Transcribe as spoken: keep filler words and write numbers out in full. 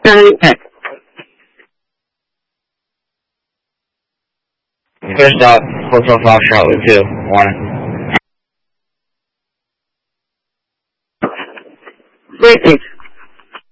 Okay. First out, Hotel Foxtrot with two. Warning. Great.